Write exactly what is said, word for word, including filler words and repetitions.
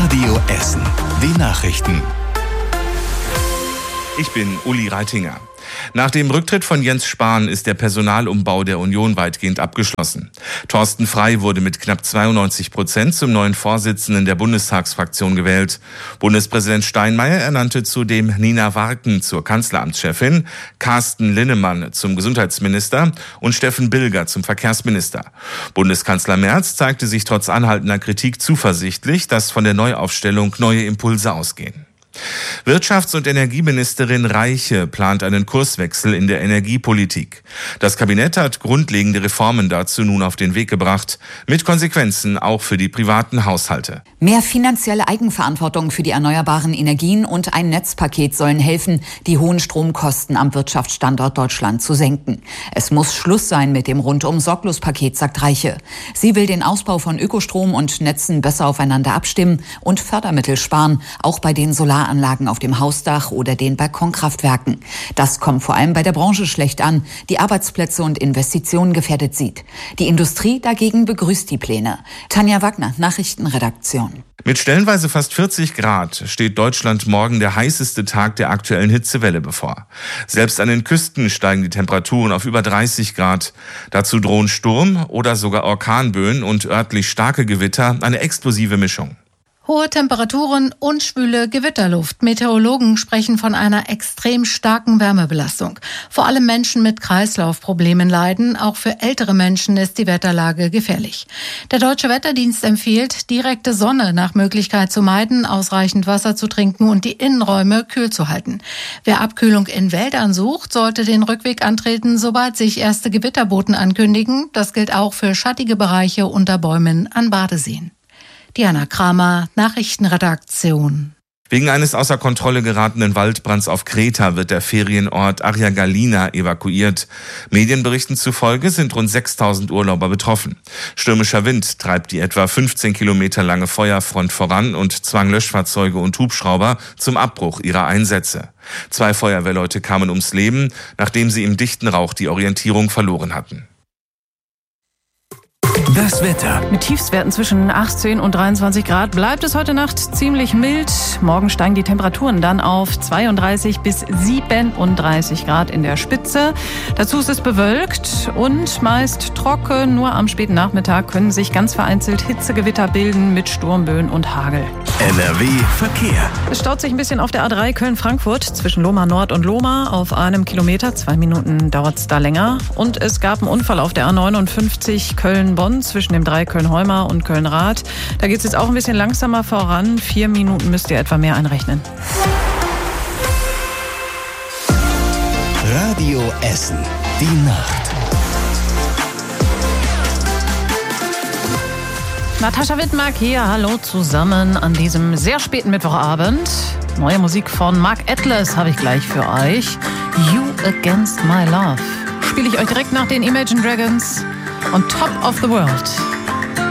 Radio Essen. Die Nachrichten. Ich bin Uli Reitinger. Nach dem Rücktritt von Jens Spahn ist der Personalumbau der Union weitgehend abgeschlossen. Thorsten Frey wurde mit knapp zweiundneunzig Prozent zum neuen Vorsitzenden der Bundestagsfraktion gewählt. Bundespräsident Steinmeier ernannte zudem Nina Warken zur Kanzleramtschefin, Carsten Linnemann zum Gesundheitsminister und Steffen Bilger zum Verkehrsminister. Bundeskanzler Merz zeigte sich trotz anhaltender Kritik zuversichtlich, dass von der Neuaufstellung neue Impulse ausgehen. Wirtschafts- und Energieministerin Reiche plant einen Kurswechsel in der Energiepolitik. Das Kabinett hat grundlegende Reformen dazu nun auf den Weg gebracht, mit Konsequenzen auch für die privaten Haushalte. Mehr finanzielle Eigenverantwortung für die erneuerbaren Energien und ein Netzpaket sollen helfen, die hohen Stromkosten am Wirtschaftsstandort Deutschland zu senken. Es muss Schluss sein mit dem Rundum-Sorglos-Paket, sagt Reiche. Sie will den Ausbau von Ökostrom und Netzen besser aufeinander abstimmen und Fördermittel sparen, auch bei den Solaranlagen auf dem Hausdach oder den Balkonkraftwerken. Das kommt vor allem bei der Branche schlecht an, die Arbeitsplätze und Investitionen gefährdet sieht. Die Industrie dagegen begrüßt die Pläne. Tanja Wagner, Nachrichtenredaktion. Mit stellenweise fast vierzig Grad steht Deutschland morgen der heißeste Tag der aktuellen Hitzewelle bevor. Selbst an den Küsten steigen die Temperaturen auf über dreißig Grad. Dazu drohen Sturm oder sogar Orkanböen und örtlich starke Gewitter, eine explosive Mischung. Hohe Temperaturen und schwüle Gewitterluft. Meteorologen sprechen von einer extrem starken Wärmebelastung. Vor allem Menschen mit Kreislaufproblemen leiden. Auch für ältere Menschen ist die Wetterlage gefährlich. Der Deutsche Wetterdienst empfiehlt, direkte Sonne nach Möglichkeit zu meiden, ausreichend Wasser zu trinken und die Innenräume kühl zu halten. Wer Abkühlung in Wäldern sucht, sollte den Rückweg antreten, sobald sich erste Gewitterboten ankündigen. Das gilt auch für schattige Bereiche unter Bäumen an Badeseen. Diana Kramer, Nachrichtenredaktion. Wegen eines außer Kontrolle geratenen Waldbrands auf Kreta wird der Ferienort Aryagalina evakuiert. Medienberichten zufolge sind rund sechstausend Urlauber betroffen. Stürmischer Wind treibt die etwa fünfzehn Kilometer lange Feuerfront voran und zwang Löschfahrzeuge und Hubschrauber zum Abbruch ihrer Einsätze. Zwei Feuerwehrleute kamen ums Leben, nachdem sie im dichten Rauch die Orientierung verloren hatten. Das Wetter. Mit Tiefstwerten zwischen achtzehn und dreiundzwanzig Grad bleibt es heute Nacht ziemlich mild. Morgen steigen die Temperaturen dann auf zweiunddreißig bis siebenunddreißig Grad in der Spitze. Dazu ist es bewölkt und meist trocken. Nur am späten Nachmittag können sich ganz vereinzelt Hitzegewitter bilden mit Sturmböen und Hagel. N R W Verkehr. Es staut sich ein bisschen auf der A drei Köln-Frankfurt zwischen Lohmar Nord und Lohmar auf einem Kilometer. Zwei Minuten dauert es da länger. Und es gab einen Unfall auf der A neunundfünfzig Köln-Bonn zwischen dem Dreieck Köln-Heumar und Köln-Rath. Da geht es jetzt auch ein bisschen langsamer voran. Vier Minuten müsst ihr etwa mehr einrechnen. Radio Essen. Die Nacht. Natascha Wittmark hier, hallo zusammen an diesem sehr späten Mittwochabend. Neue Musik von Mark Atlas habe ich gleich für euch. You Against My Love. Spiele ich euch direkt nach den Imagine Dragons on Top of the World.